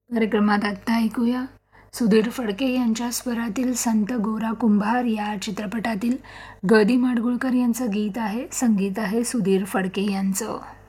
कार्यक्रमात आत्ता ऐकूया सुधीर फडके यांच्या स्वरातील संत गोरा कुंभार या चित्रपटातील ग. दी. माडगूळकर यांचं गीत आहे. संगीत आहे सुधीर फडके यांचं.